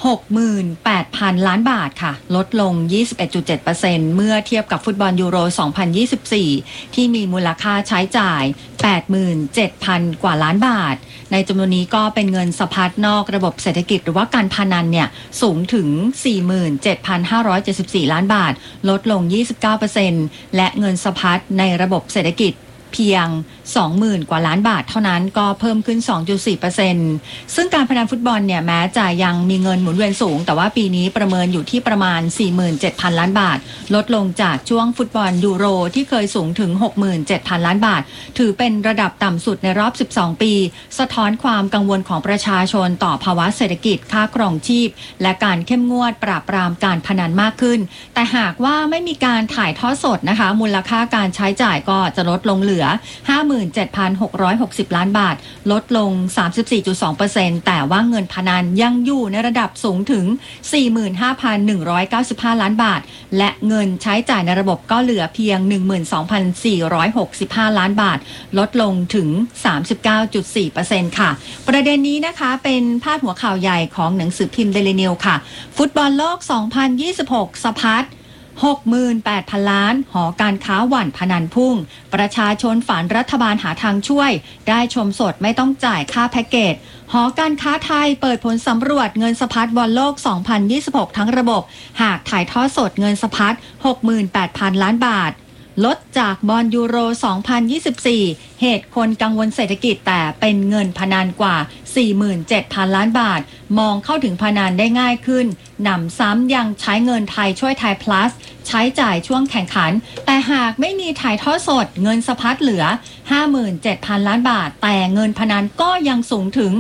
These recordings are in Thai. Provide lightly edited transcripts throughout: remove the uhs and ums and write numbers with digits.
68,000 ล้านบาทค่ะลดลง 21.7% เมื่อเทียบกับฟุตบอลยูโร 2024 ที่มีมูลค่าใช้จ่าย 87,000 กว่าล้านบาทในจำนวนนี้ก็เป็นเงินสะพัดนอกระบบเศรษฐกิจหรือว่าการพนันเนี่ยสูงถึง 47,574 ล้านบาทลดลง 29% และเงินสะพัดในระบบเศรษฐกิจเพียง 20,000 กว่าล้านบาทเท่านั้นก็เพิ่มขึ้น 2.4% ซึ่งการพนันฟุตบอลเนี่ยแม้จะยังมีเงินหมุนเวียนสูงแต่ว่าปีนี้ประเมินอยู่ที่ประมาณ 47,000 ล้านบาทลดลงจากช่วงฟุตบอลยูโรที่เคยสูงถึง 67,000 ล้านบาทถือเป็นระดับต่ำสุดในรอบ 12 ปีสะท้อนความกังวลของประชาชนต่อภาวะเศรษฐกิจค่าครองชีพและการเข้มงวดปราบปรามการพนันมากขึ้นแต่หากว่าไม่มีการถ่ายทอดสดนะคะมูลค่าการใช้จ่ายก็จะลดลงเหลือ 57,660 ล้านบาทลดลง 34.2% แต่ว่าเงินพนันยังอยู่ในระดับสูงถึง 45,195 ล้านบาทและเงินใช้จ่ายในระบบก็เหลือเพียง 12,465 ล้านบาทลดลงถึง 39.4% ค่ะประเด็นนี้นะคะเป็นพาดหัวข่าวใหญ่ของหนังสือพิมพ์ Daily News ค่ะฟุตบอลโลก 2026 สะพัด68,000 ล้านหอการค้าหวั่นพนันพุ่งประชาชนฝันรัฐบาลหาทางช่วยได้ชมสดไม่ต้องจ่ายค่าแพ็กเกจหอการค้าไทยเปิดผลสำรวจเงินสะพัดบอลโลก 2026 ทั้งระบบหากถ่ายทอดสดเงินสะพัด 68,000 ล้านบาทลดจากบอลยูโร 2024 เหตุคนกังวลเศรษฐกิจแต่เป็นเงินพนันกว่า 47,000 ล้านบาทมองเข้าถึงพนันได้ง่ายขึ้นหนำซ้ำยังใช้เงินไทยช่วยไทย plus ใช้จ่ายช่วงแข่งขันแต่หากไม่มีถ่ายทอดสดเงินสะพัดเหลือ 57,000 ล้านบาทแต่เงินพนันก็ยังสูงถึง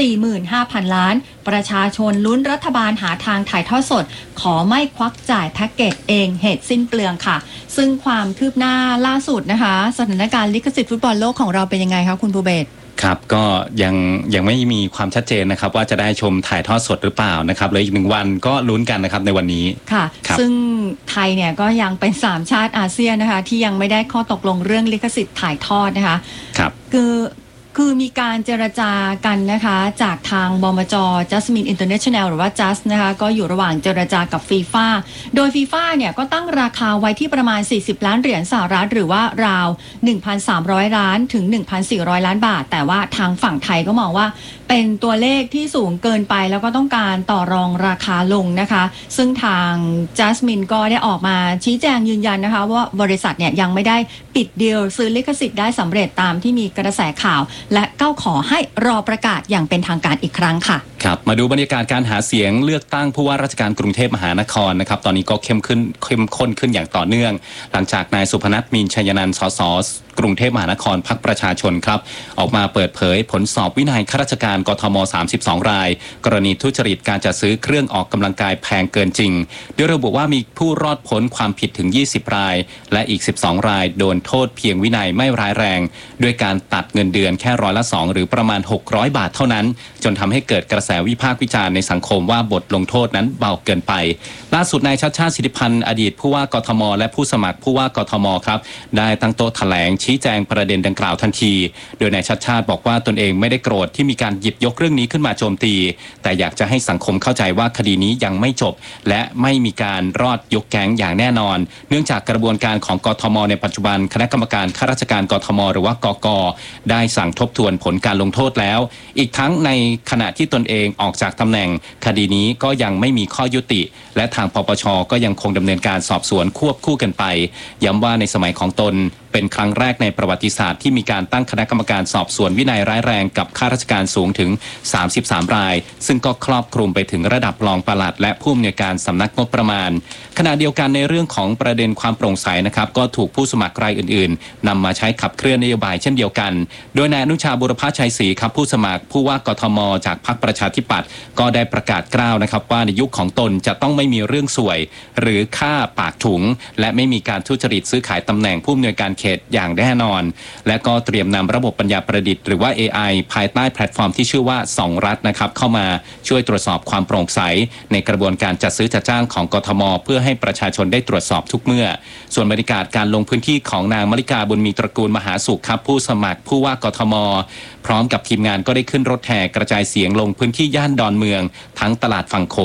45,000 ล้านประชาชนลุ้นรัฐบาลหาทางถ่ายทอดสดขอไม่ควักจ่ายแพ็กเกจเองเหตุสิ้นเปลืองค่ะซึ่งความคืบหน้าล่าสุดนะคะสถานการณ์ลิขสิทธิ์ฟุตบอลโลกของเราเป็นยังไงคะคุณภูเบศรครับก็ยังไม่มีความชัดเจนนะครับว่าจะได้ชมถ่ายทอดสดหรือเปล่านะครับเลยอีก1 วันก็ลุ้นกันนะครับในวันนี้ค่ะซึ่งไทยเนี่ยก็ยังเป็น3ชาติอาเซียนนะคะที่ยังไม่ได้ข้อตกลงเรื่องลิขสิทธิ์ถ่ายทอดนะคะครับคือมีการเจรจากันนะคะจากทางบมจ. Jasmine International หรือว่า Just นะคะก็อยู่ระหว่างเจรจากับฟีฟ่าโดยฟีฟ่าเนี่ยก็ตั้งราคาไว้ที่ประมาณ40 ล้านเหรียญสหรัฐหรือว่าราว 1,300 ล้านถึง 1,400 ล้านบาทแต่ว่าทางฝั่งไทยก็มองว่าเป็นตัวเลขที่สูงเกินไปแล้วก็ต้องการต่อรองราคาลงนะคะซึ่งทาง Jasmine ก็ได้ออกมาชี้แจงยืนยันนะคะว่าบริษัทเนี่ยยังไม่ได้ปิดดีลซื้อลิขสิทธิ์ได้สำเร็จตามที่มีกระแสข่าวและก็ขอให้รอประกาศอย่างเป็นทางการอีกครั้งค่ะครับมาดูบรรยากาศการหาเสียงเลือกตั้งผู้ว่าราชการกรุงเทพมหานครนะครับตอนนี้ก็เข้มข้นขึ้นอย่างต่อเนื่องหลังจากนายสุพนัท มีนชัยนันท์ สส.กรุงเทพมหานครพรรคประชาชนครับออกมาเปิดเผยผลสอบวินัยข้าราชการกทม32 รายกรณีทุจริตการจัดซื้อเครื่องออกกำลังกายแพงเกินจริงโดยระบุว่ามีผู้รอดพ้นความผิดถึง20 รายและอีก12 รายโดนโทษเพียงวินัยไม่ร้ายแรงด้วยการตัดเงินเดือนแค่2%หรือประมาณ600 บาทเท่านั้นจนทำให้เกิดกระแสวิพากษ์วิจารณ์ในสังคมว่าบทลงโทษนั้นเบาเกินไปล่าสุดนายชัชชาติ สิทธิพันธ์อดีตผู้ว่ากทมและผู้สมัครผู้ว่ากทมครับได้ตั้งโต๊ะแถลงชี้แจงประเด็นดังกล่าวทันทีโดยนายชัชชาติบอกว่าตนเองไม่ได้โกรธที่มีการหยิบยกเรื่องนี้ขึ้นมาโจมตีแต่อยากจะให้สังคมเข้าใจว่าคดีนี้ยังไม่จบและไม่มีการรอดยกแก๊งอย่างแน่นอนเนื่องจากกระบวนการของกทมในปัจจุบันคณะกรรมการข้าราชการกทมหรือว่ากก.ได้สั่งทบทวนผลการลงโทษแล้วอีกทั้งในขณะที่ตนเองออกจากตำแหน่งคดีนี้ก็ยังไม่มีข้อยุติและทางปปช.ก็ยังคงดำเนินการสอบสวนควบคู่กันไปย้ำว่าในสมัยของตนเป็นครั้งแรกในประวัติศาสตร์ที่มีการตั้งคณะกรรมการสอบสวนวินัยร้ายแรงกับข้าราชการสูงถึง33 รายซึ่งก็ครอบคลุมไปถึงระดับรองปลัดและผู้อำนวยการสำนักงบประมาณขณะเดียวกันในเรื่องของประเด็นความโปร่งใสนะครับก็ถูกผู้สมัครรายอื่นๆนำมาใช้ขับเคลื่อนนโยบายเช่นเดียวกันโดยนายอนุชาบุรพชัยศรีครับผู้สมัครผู้ว่ากทมจากพรรคประชาธิปัตย์ก็ได้ประกาศกล้าวนะครับว่าในยุคของตนจะต้องไม่มีเรื่องสวยหรือค่าปากถุงและไม่มีการทุจริตซื้อขายตำแหน่งผู้อำนวยการเขตอย่างแน่นอนและก็เตรียมนำระบบปัญญาประดิษฐ์หรือว่า AI ภายใต้แพลตฟอร์มที่ชื่อว่า2 รัฐนะครับเข้ามาช่วยตรวจสอบความโปร่งใสในกระบวนการจัดซื้อจัดจ้างของกทมเพื่อให้ประชาชนได้ตรวจสอบทุกเมื่อส่วนบรรยากาศการลงพื้นที่ของนางมฤกาบุญมีตระกูลมหาสุขครับผู้สมัครผู้ว่ากทมพร้อมกับทีมงานก็ได้ขึ้นรถแห่กระจายเสียงลงพื้นที่ย่านดอนเมืองทั้งตลาดฝั่งโขง